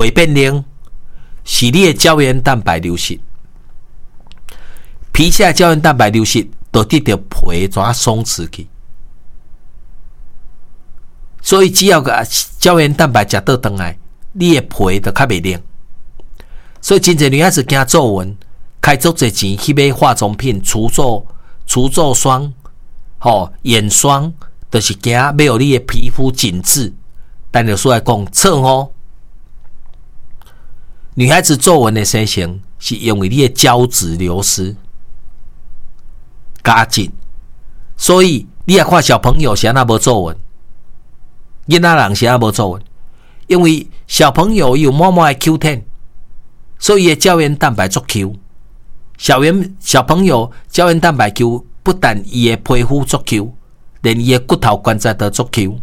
皮变冷，是你的胶原蛋白流失。皮下胶原蛋白流失，就得到皮怎啊松弛去。所以只要个胶原蛋白食倒转来，你的皮就较袂冷。所以真侪女孩子惊皱纹，开足侪钱去买化妆品、除皱霜、眼霜，就是惊要互你的皮肤紧致。但有说来讲错哦，女孩子皱纹的生成是因为你的胶质流失加紧，所以你也看小朋友是安那无皱纹，囡仔人是安那无皱纹，因为小朋友有满满的 Q10， 所以伊的胶原蛋白足 Q。小朋友胶原蛋白 Q， 不但伊的皮肤足 Q， 连伊的骨头关节都足 Q。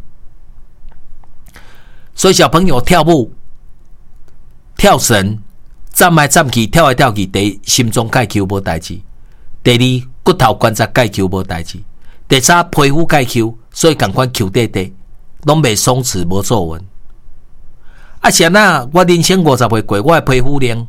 所以小朋友跳舞、跳绳、站来站去、跳来跳去，第一心脏介 Q 无代志，第二骨头关节介 Q 无代志，第三皮肤介 Q， 所以赶快 Q 短短，拢袂松弛无皱纹。啊，是那我人生50岁过，我的皮肤亮，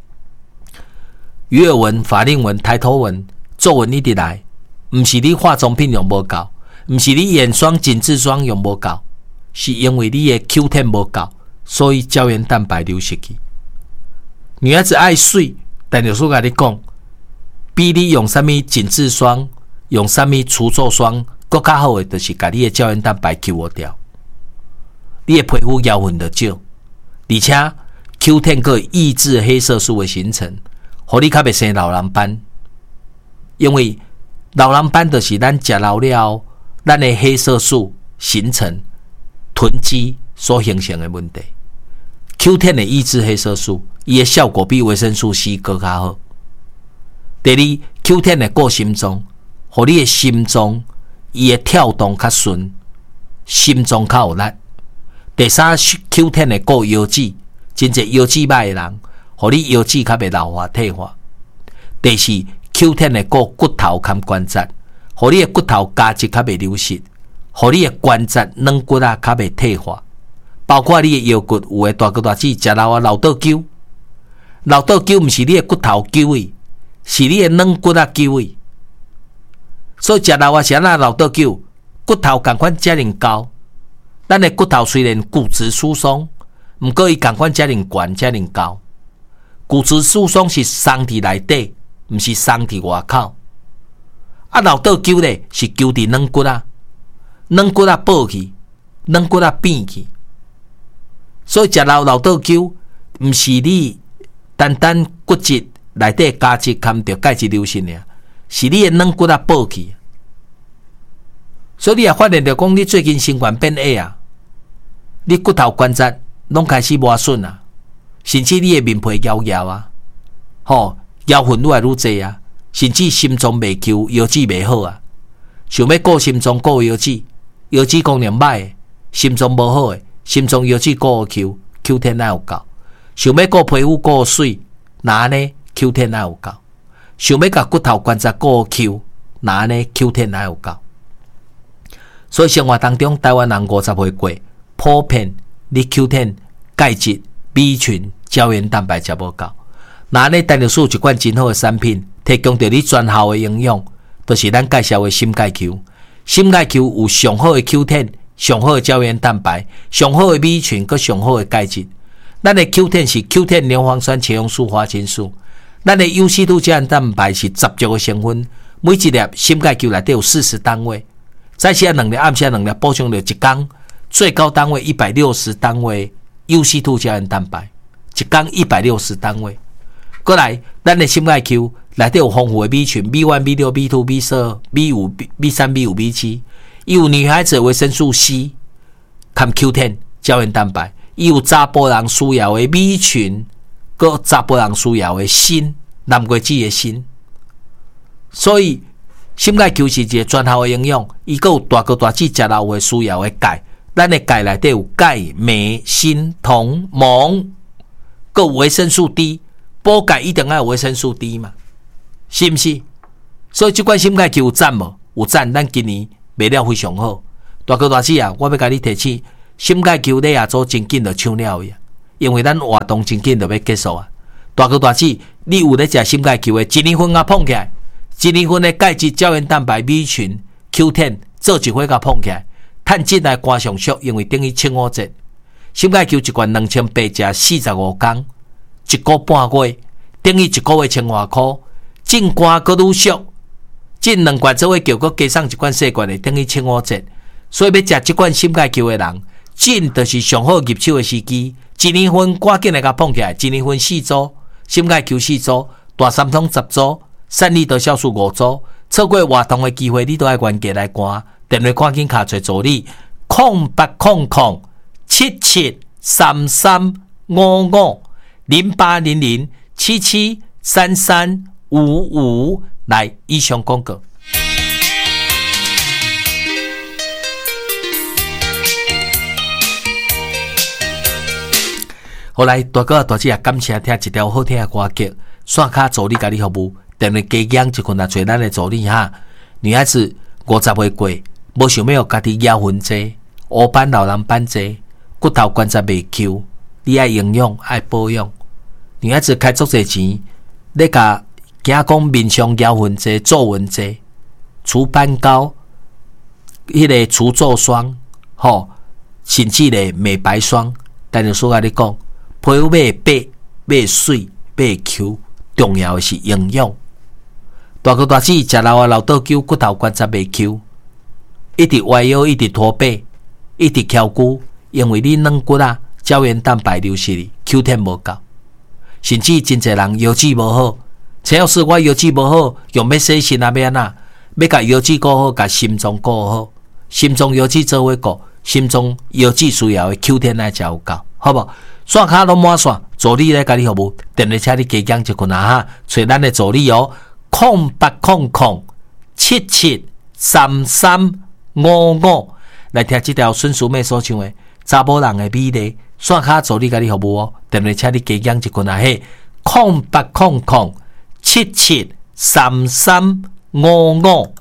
鱼尾纹、法令纹、抬头纹、皱纹一直来，唔是你化妆品用无够，唔是你眼霜、紧致霜用无够。是因为你的 Q10 无够，所以胶原蛋白流失去。女孩子爱水，但有时候跟你讲，比你用什么紧致霜、用什么除皱霜，更较好的，就是把你的胶原蛋白 Q 掉。你的皮肤油分就少，而且 Q10 可以抑制黑色素的形成，让你较袂生老人斑。因为老人斑就是咱食老了，咱的黑色素形成。囤积所形成的问题 ，Q10 的抑制黑色素，伊的效果比维生素 C 更加好。第二 ，Q10 的顾心脏，互你的心脏伊的跳动较顺，心脏较有力。第三 ，Q10 的顾腰子，真侪腰子歹的人，互你腰子较袂老化退化。第四 ，Q10 的顾骨头和关节，互你的骨头价值较袂流失。互你的关节软骨较袂退化，包括你的腰骨有的大骨大趾食老倒揪，老倒揪毋是你的骨头揪的，是你的软骨揪的。所以食老是安那老倒揪，骨头共款遮尔高，咱的骨头虽然骨质疏松，毋过伊共款遮尔悬遮尔高。骨质疏松是松伫内底，毋是松伫外口。啊，老倒揪咧是揪伫软骨软骨爆去，软骨变去，所以食老倒揪，毋是你单单骨质内底加质含着钙质流失尔，是你的软骨爆去。所以你也发现着讲，你最近身管变矮啊，你骨头关节拢开始磨损啊，甚至你的面皮摇摇啊，腰痕愈来愈济啊，甚至心脏袂 Q， 腰子袂好啊，想要顾心脏顾腰子。腰子功能歹的，心脏无好的，心脏腰子顾 Q10 哪有够？想要顾皮肤顾水，那呢 Q10 哪有够？想要甲骨头关节顾 Q， 那呢 Q10 哪有够？所以生活当中，台湾人50岁过，普遍你 Q10、钙质、B 群、胶原蛋白食无够。那呢，单就一款真好的产品，提供着你全效的营养，就是咱介绍的心钙 Q。心钙 Q 有上好的 Q10， 上好的胶原蛋白，上好的 B 群，佮上好的钙质。咱的 Q10 是 Q10 牛磺酸茄红素花青素，咱的优系土胶原蛋白是10种的成分，每一粒心钙 Q 内底有40单位，早时2粒，暗时2粒，补充了一天最高单位160单位优系土胶原蛋白，一天160单位。过来，咱的心钙 Q 内底有丰富的 B 群 B1、B6、B2、B4、B5、B3、B5、B7， 伊有女孩子的维生素 C， 含 Q10 胶原蛋白，伊有查甫人需要的 B 群，佮查甫人需要的锌，南瓜子的锌。所以心钙 Q 是一个全效的营养，伊佮有大骨大趾食老的需要的钙，咱的钙内底有钙、镁、锌、铜、锰，佮有维生素 D。补钙一定要有维生素 D 嘛，是不是？所以这款心钙 Q 有赞无？有赞，咱今年卖了非常好。大哥大姐啊，我要甲你提醒，心钙 Q 你亚洲真紧就抢了伊， 因为咱活动真紧就要结束啊。大哥大姐，你有咧食心钙球的，一年份啊碰起来，一年份的钙质、胶原蛋白、米群、Q10 做一回甲碰起来，趁进来肝上俗，因为等于清5节。心钙球一罐2800食45天，一个半月，等于一个月千外块，进肝阁愈俗。进2罐做伙叫阁加送一罐细罐的，等于清5节。所以要食这罐心钙球的人，进就是上好入手的时机。一年份赶紧来甲碰起来，一年份4组，心钙球4组，大三通10组，散利得酵素5组，错过活动的机会，你都爱原价来赶。电话赶紧卡找助理，0800 773355 0800 773355来以上广告。后来大哥大姐也感谢听一条好听的歌曲，线卡助理甲你服务，电话加养就困难找咱的助理哈。女孩子50岁过，无想要家己咬痕济，黑斑老人斑济，骨头关节未 Q， 你爱营养爱保养。女孩子开足侪钱，你甲惊讲面上咬痕济、皱纹济，除斑膏、迄个除皱霜，甚至咧美白霜，但是说甲你讲。皮肤要白、要水、要 Q， 重要的是营养。大哥大姐食老老倒久，骨头关节未 Q， 一直歪腰，一直驼背，一直翘骨，因为你软骨啊，胶原蛋白流失哩 ，Q10 无够，甚至真侪人腰子无好。陈老师，我腰子无好，用要洗身啊？要安那？要甲腰子顾好，甲心脏顾好，心脏腰子做伙顾，心脏腰子需要的 Q10 来才有够，好无？线卡拢满线，助理来甲你服务，电话请你加讲一困难哈，找咱的助理哦，0800 773355来听这条孙淑妹所唱的查某人的美丽，线卡助理甲你服务哦，电话请你加讲一困难嘿，0800 773355